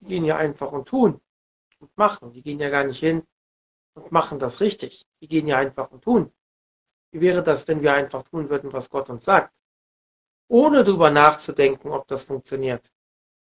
gehen ja einfach und tun und machen. Die gehen ja gar nicht hin und machen das richtig. Die gehen ja einfach und tun. Wie wäre das, wenn wir einfach tun würden, was Gott uns sagt, ohne darüber nachzudenken, ob das funktioniert?